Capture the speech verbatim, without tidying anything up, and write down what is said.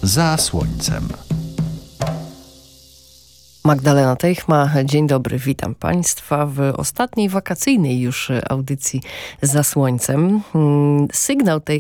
Za słońcem. Magdalena Teichma, dzień dobry, witam Państwa w ostatniej wakacyjnej już audycji Za Słońcem. Sygnał tej